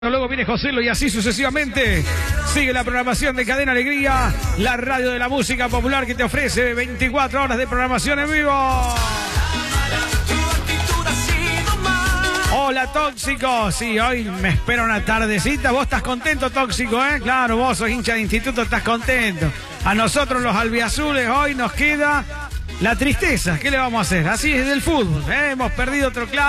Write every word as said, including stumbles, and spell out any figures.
Luego viene Joselo y así sucesivamente. Sigue la programación de Cadena Alegría, la radio de la música popular que te ofrece veinticuatro horas de programación en vivo. Hola, Tóxico. Sí, hoy me espera una tardecita. Vos estás contento, Tóxico, ¿eh? Claro, vos sos hincha de instituto, estás contento. A nosotros los albiazules hoy nos queda la tristeza. ¿Qué le vamos a hacer? Así es el fútbol, ¿eh? Hemos perdido otro clásico.